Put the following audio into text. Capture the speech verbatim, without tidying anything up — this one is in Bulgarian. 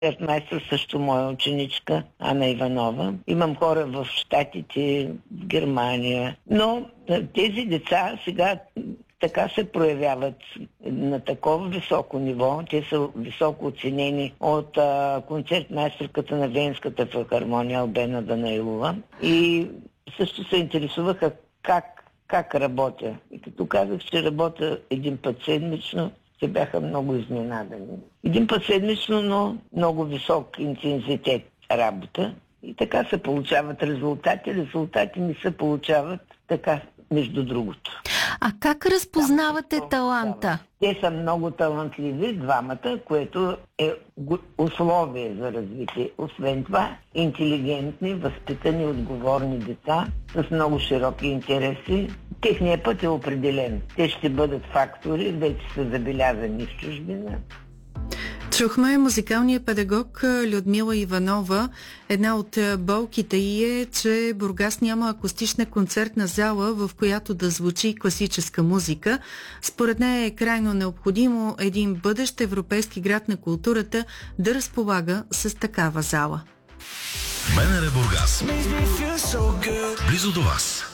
Концертмайстор също моя ученичка Ана Иванова. Имам хора в Щатите, в Германия. Но тези деца сега така се проявяват на такова високо ниво. Те са високо оценени от а, концертмайсторката на Венската филхармония Албена Данаилова. И също се интересуваха как, как работя. И като казах, че работя един път седмично, те бяха много изненадани. Един път седмично, но много висок интензитет работа. И така се получават резултати. Резултати не се получават така, между другото. А как разпознавате да, таланта? Те са много талантливи, двамата, което е условие за развитие. Освен това, интелигентни, възпитани, отговорни деца с много широки интереси. Техният път е определен. Те ще бъдат фактори, вече са забелязани в чужбина. Чухме музикалния педагог Людмила Иванова. Една от болките й е, че Бургас няма акустична концертна зала, в която да звучи класическа музика. Според нея е крайно необходимо един бъдещ европейски град на културата да разполага с такава зала. БНР Бургас. Близо до вас.